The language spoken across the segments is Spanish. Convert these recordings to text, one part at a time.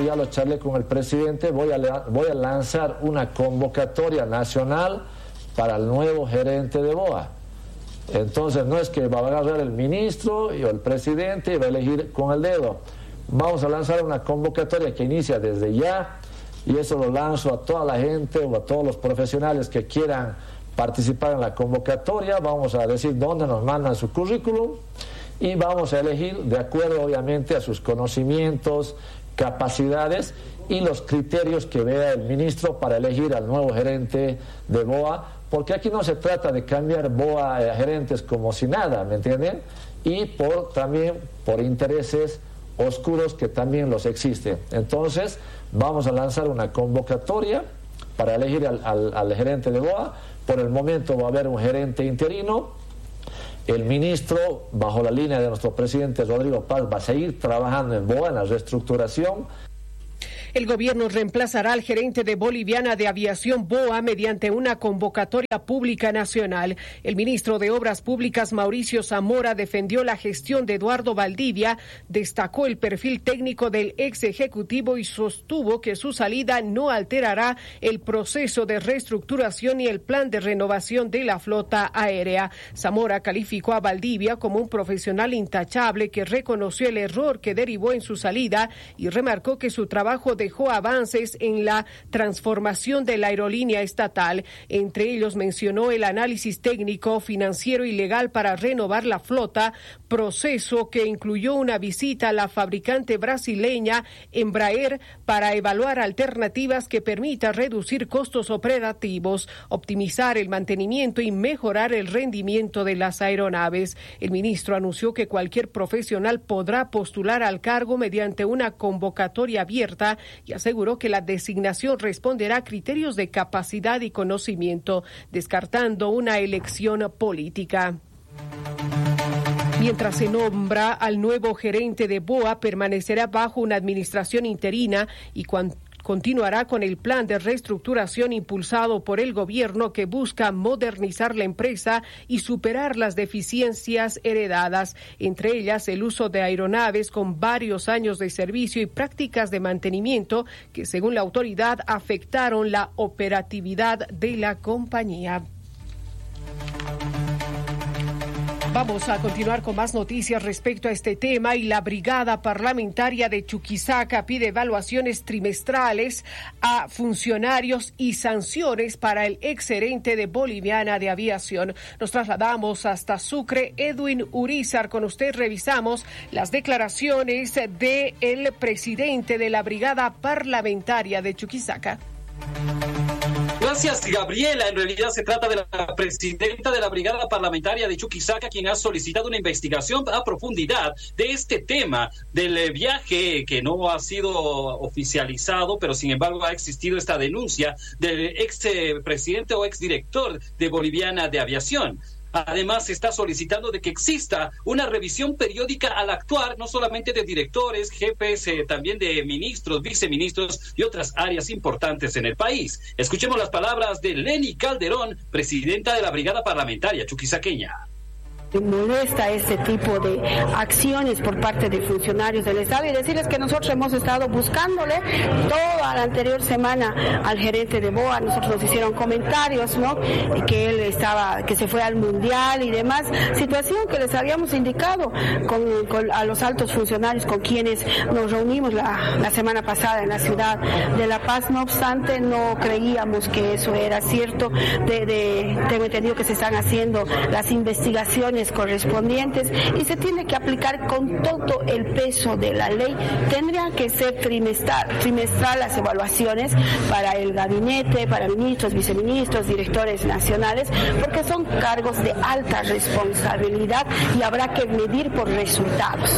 ya lo charlé con el presidente, voy a lanzar una convocatoria nacional para el nuevo gerente de BOA. Entonces no es que va a agarrar el ministro o el presidente y va a elegir con el dedo. Vamos a lanzar una convocatoria que inicia desde ya, y eso lo lanzo a toda la gente o a todos los profesionales que quieran participar en la convocatoria. Vamos a decir dónde nos mandan su currículum y vamos a elegir de acuerdo obviamente a sus conocimientos, capacidades y los criterios que vea el ministro para elegir al nuevo gerente de BOA, porque aquí no se trata de cambiar BOA a gerentes como si nada, ¿me entienden? Y también por intereses oscuros que también los existen. Entonces vamos a lanzar una convocatoria para elegir al gerente de BOA. Por el momento va a haber un gerente interino. El ministro, bajo la línea de nuestro presidente Rodrigo Paz, va a seguir trabajando en BOA, en la reestructuración. El gobierno reemplazará al gerente de Boliviana de Aviación BOA mediante una convocatoria pública nacional. El ministro de Obras Públicas, Mauricio Zamora, defendió la gestión de Eduardo Valdivia, destacó el perfil técnico del ex ejecutivo y sostuvo que su salida no alterará el proceso de reestructuración y el plan de renovación de la flota aérea. Zamora calificó a Valdivia como un profesional intachable que reconoció el error que derivó en su salida y remarcó que su trabajo dejó avances en la transformación de la aerolínea estatal. Entre ellos mencionó el análisis técnico, financiero y legal para renovar la flota, proceso que incluyó una visita a la fabricante brasileña Embraer para evaluar alternativas que permitan reducir costos operativos, optimizar el mantenimiento y mejorar el rendimiento de las aeronaves. El ministro anunció que cualquier profesional podrá postular al cargo mediante una convocatoria abierta y aseguró que la designación responderá a criterios de capacidad y conocimiento, descartando una elección política. Mientras se nombra al nuevo gerente de BOA, permanecerá bajo una administración interina y continuará con el plan de reestructuración impulsado por el gobierno que busca modernizar la empresa y superar las deficiencias heredadas, entre ellas el uso de aeronaves con varios años de servicio y prácticas de mantenimiento que, según la autoridad, afectaron la operatividad de la compañía. Vamos a continuar con más noticias respecto a este tema y la Brigada Parlamentaria de Chuquisaca pide evaluaciones trimestrales a funcionarios y sanciones para el exgerente de Boliviana de Aviación. Nos trasladamos hasta Sucre. Edwin Urizar, con usted revisamos las declaraciones del presidente de la Brigada Parlamentaria de Chuquisaca. Gracias, Gabriela. En realidad se trata de la presidenta de la Brigada Parlamentaria de Chuquisaca, quien ha solicitado una investigación a profundidad de este tema del viaje que no ha sido oficializado, pero sin embargo ha existido esta denuncia del ex presidente o ex director de Boliviana de Aviación. Además, se está solicitando de que exista una revisión periódica al actuar, no solamente de directores, jefes, también de ministros, viceministros y otras áreas importantes en el país. Escuchemos las palabras de Leni Calderón, presidenta de la Brigada Parlamentaria Chuquisaqueña. Molesta este tipo de acciones por parte de funcionarios del Estado y decirles que nosotros hemos estado buscándole toda la anterior semana al gerente de BOA. Nosotros nos hicieron comentarios, ¿no? Que él que se fue al mundial y demás, situación que les habíamos indicado a los altos funcionarios con quienes nos reunimos la semana pasada en la ciudad de La Paz. No obstante, no creíamos que eso era cierto. Tengo entendido que se están haciendo las investigaciones correspondientes y se tiene que aplicar con todo el peso de la ley. Tendrían que ser trimestral las evaluaciones para el gabinete, para ministros, viceministros, directores nacionales, porque son cargos de alta responsabilidad y habrá que medir por resultados.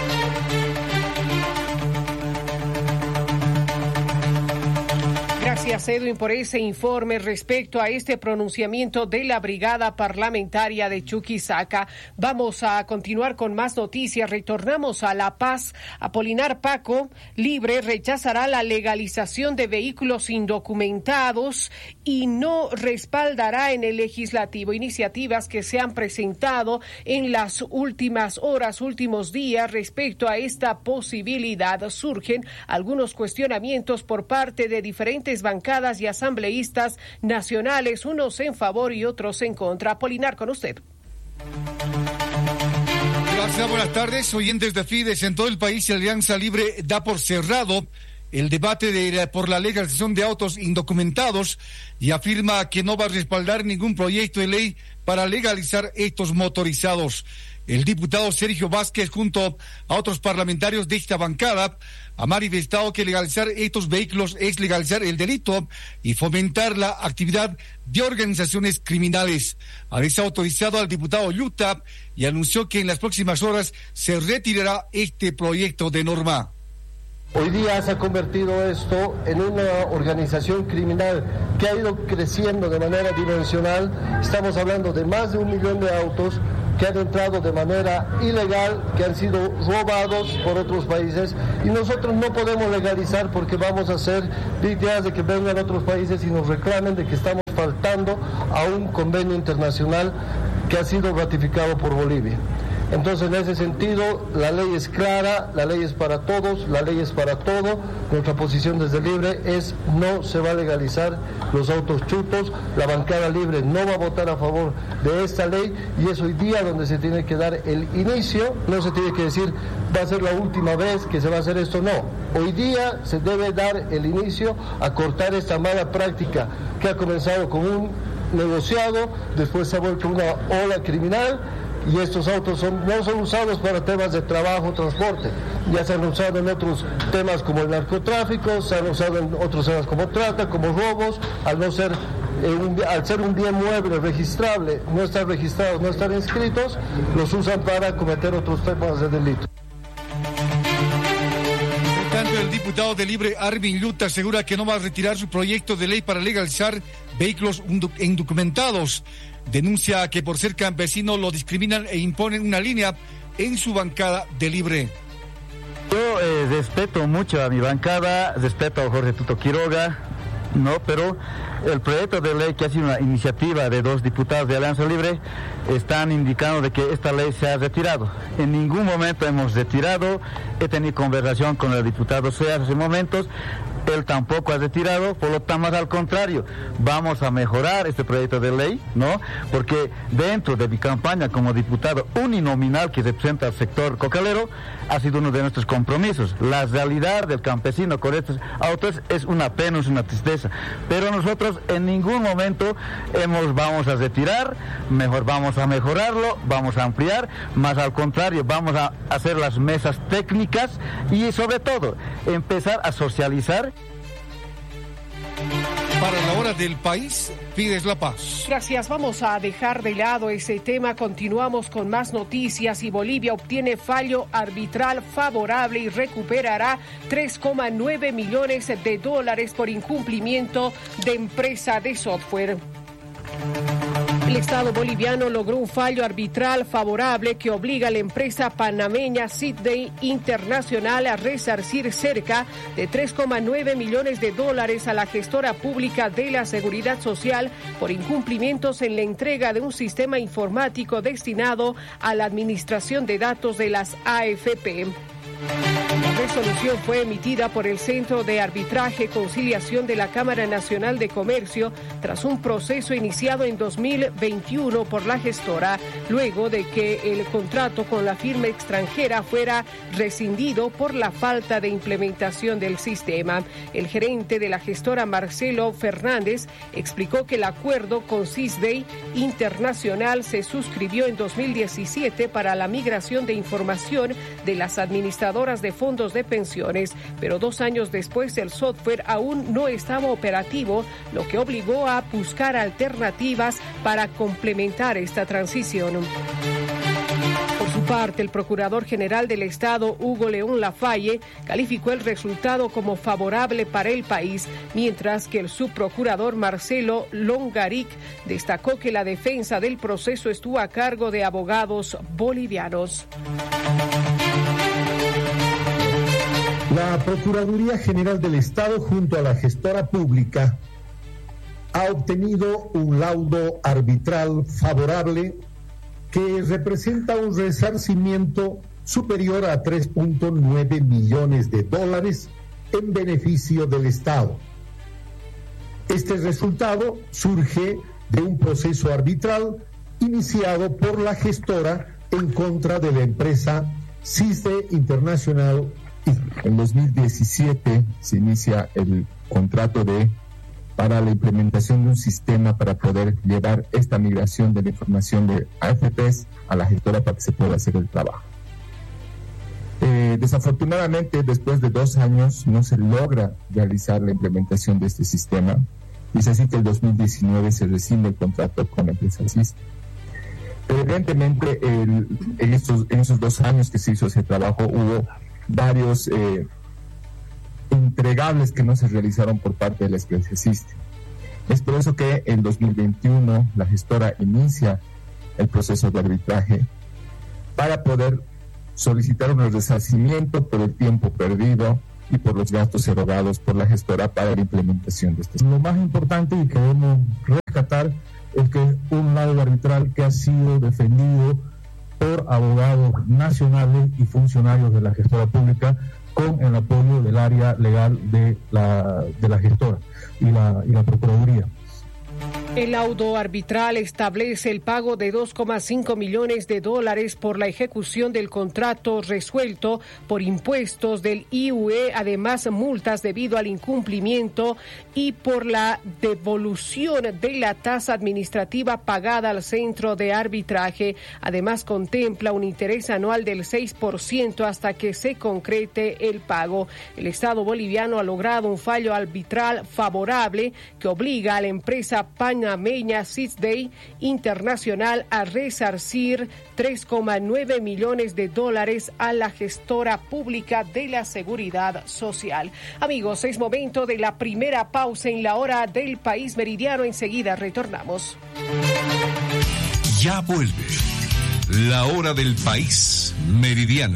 Gracias. Gracias, Edwin, por ese informe respecto a este pronunciamiento de la brigada parlamentaria de Chuquisaca. Vamos a continuar con más noticias. Retornamos a La Paz. Apolinar Paco, Libre, rechazará la legalización de vehículos indocumentados y no respaldará en el legislativo iniciativas que se han presentado en las últimas horas, últimos días respecto a esta posibilidad. Surgen algunos cuestionamientos por parte de diferentes bancadas y asambleístas nacionales, unos en favor y otros en contra. Apolinar, con usted. Gracias, buenas tardes. Oyentes de Fides en todo el país, Alianza Libre da por cerrado el debate por la legalización de autos indocumentados y afirma que no va a respaldar ningún proyecto de ley para legalizar estos motorizados. El diputado Sergio Vázquez, junto a otros parlamentarios de esta bancada, ha manifestado que legalizar estos vehículos es legalizar el delito y fomentar la actividad de organizaciones criminales. Ha desautorizado al diputado Yuta y anunció que en las próximas horas se retirará este proyecto de norma. Hoy día se ha convertido esto en una organización criminal que ha ido creciendo de manera dimensional. Estamos hablando de más de 1 millón de autos que han entrado de manera ilegal, que han sido robados por otros países, y nosotros no podemos legalizar porque vamos a ser víctimas de que vengan otros países y nos reclamen de que estamos faltando a un convenio internacional que ha sido ratificado por Bolivia. Entonces, en ese sentido, la ley es clara, la ley es para todos, la ley es para todo. Nuestra posición desde Libre es: no se va a legalizar los autos chutos. La bancada Libre no va a votar a favor de esta ley, y es hoy día donde se tiene que dar el inicio. No se tiene que decir va a ser la última vez que se va a hacer esto, no. Hoy día se debe dar el inicio a cortar esta mala práctica que ha comenzado con un negociado, después se ha vuelto una ola criminal. Y estos autos no son usados para temas de trabajo, transporte. Ya se han usado en otros temas como el narcotráfico, se han usado en otros temas como trata, como robos. Al ser un bien mueble registrable, no estar registrados, no estar inscritos, los usan para cometer otros temas de delito. Tanto el diputado de Libre, Arvin Luta, asegura que no va a retirar su proyecto de ley para legalizar vehículos indocumentados. Denuncia que por ser campesino lo discriminan e imponen una línea en su bancada de Libre. Yo respeto mucho a mi bancada, respeto a Jorge Tuto Quiroga, pero el proyecto de ley, que ha sido una iniciativa de 2 diputados de Alianza Libre, están indicando de que esta ley se ha retirado. En ningún momento hemos retirado. He tenido conversación con el diputado Seas hace momentos. Él tampoco ha retirado, por lo tanto, más al contrario, vamos a mejorar este proyecto de ley, Porque dentro de mi campaña como diputado uninominal que representa al sector cocalero, ha sido uno de nuestros compromisos. La realidad del campesino con estos autos es una pena, es una tristeza. Pero nosotros en ningún momento vamos a retirar, mejor vamos a mejorarlo, vamos a ampliar, más al contrario, vamos a hacer las mesas técnicas y sobre todo empezar a socializar. Para la hora del país, Fides La Paz. Gracias, vamos a dejar de lado ese tema, continuamos con más noticias. Y Bolivia obtiene fallo arbitral favorable y recuperará 3,9 millones de dólares por incumplimiento de empresa de software. El Estado boliviano logró un fallo arbitral favorable que obliga a la empresa panameña Sydney Internacional a resarcir cerca de 3,9 millones de dólares a la gestora pública de la Seguridad Social por incumplimientos en la entrega de un sistema informático destinado a la administración de datos de las AFP. La resolución fue emitida por el Centro de Arbitraje y Conciliación de la Cámara Nacional de Comercio tras un proceso iniciado en 2021 por la gestora, luego de que el contrato con la firma extranjera fuera rescindido por la falta de implementación del sistema. El gerente de la gestora, Marcelo Fernández, explicó que el acuerdo con Sysday Internacional se suscribió en 2017 para la migración de información de las administradoras de fondos de pensiones, pero 2 años después el software aún no estaba operativo, lo que obligó a buscar alternativas para complementar esta transición. Por su parte, el Procurador General del Estado, Hugo León Lafaye, calificó el resultado como favorable para el país, mientras que el subprocurador Marcelo Longaric destacó que la defensa del proceso estuvo a cargo de abogados bolivianos. La Procuraduría General del Estado, junto a la gestora pública, ha obtenido un laudo arbitral favorable que representa un resarcimiento superior a $3.9 millones en beneficio del Estado. Este resultado surge de un proceso arbitral iniciado por la gestora en contra de la empresa CISDE International. En 2017 se inicia el contrato para la implementación de un sistema para poder llevar esta migración de la información de AFPs a la gestora para que se pueda hacer el trabajo. Desafortunadamente, después de 2 años no se logra realizar la implementación de este sistema, y es así que en 2019 se rescinde el contrato con la empresa CISDE. Pero evidentemente en esos 2 años que se hizo ese trabajo hubo varios entregables que no se realizaron por parte de la empresa CISDE. Es por eso que en 2021 la gestora inicia el proceso de arbitraje para poder solicitar un resarcimiento por el tiempo perdido y por los gastos erogados por la gestora para la implementación de este. Lo más importante y que debemos rescatar es que es un laudo arbitral que ha sido defendido por abogados nacionales y funcionarios de la gestora pública, con el apoyo del área legal de la gestora y la Procuraduría. El laudo arbitral establece el pago de $2,5 millones por la ejecución del contrato resuelto por impuestos del IUE, además multas debido al incumplimiento y por la devolución de la tasa administrativa pagada al centro de arbitraje. Además contempla un interés anual del 6% hasta que se concrete el pago. El Estado boliviano ha logrado un fallo arbitral favorable que obliga a la empresa panameña CISDE Internacional a resarcir $3,9 millones a la gestora pública de la Seguridad Social. Amigos, es momento de la primera pausa en la hora del país meridiano. Enseguida retornamos. Ya vuelve la hora del país meridiano.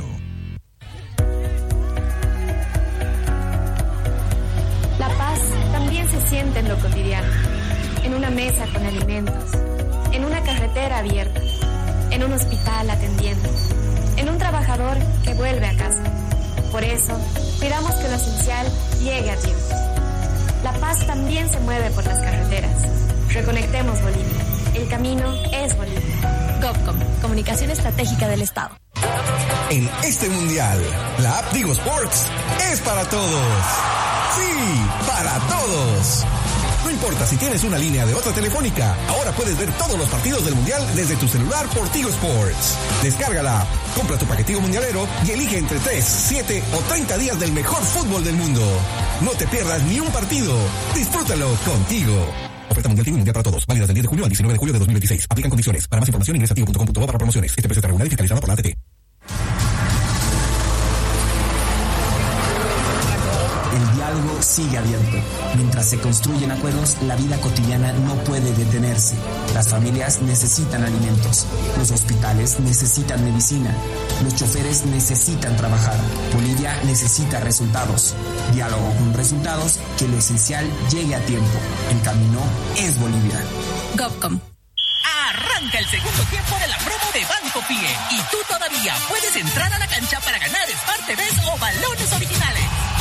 La paz también se siente en lo cotidiano. En una mesa con alimentos, en una carretera abierta, en un hospital atendiendo, en un trabajador que vuelve a casa. Por eso, cuidamos que lo esencial llegue a tiempo. La paz también se mueve por las carreteras. Reconectemos Bolivia. El camino es Bolivia. GovCom, Comunicación Estratégica del Estado. En este mundial, la app Tigo Sports es para todos. Sí, para todos. No importa si tienes una línea de otra telefónica, ahora puedes ver todos los partidos del Mundial desde tu celular por Tigo Sports. Descárgala, compra tu paquetico mundialero y elige entre 3, 7 o 30 días del mejor fútbol del mundo. No te pierdas ni un partido. Disfrútalo contigo. Oferta mundial Tigo y mundial para todos. Válida del 10 de julio al 19 de julio de 2026. Aplican condiciones. Para más información ingresa a tigo.com.bo para promociones. Este precio está regulado y fiscalizado por la ATT. El diálogo sigue abierto. Mientras se construyen acuerdos, la vida cotidiana no puede detenerse. Las familias necesitan alimentos. Los hospitales necesitan medicina. Los choferes necesitan trabajar. Bolivia necesita resultados. Diálogo con resultados, que lo esencial llegue a tiempo. El camino es Bolivia. GovCom. Arranca el segundo tiempo de la promo de Banco Pie y tú todavía puedes entrar a la cancha para ganar Smart TVs o balones originales.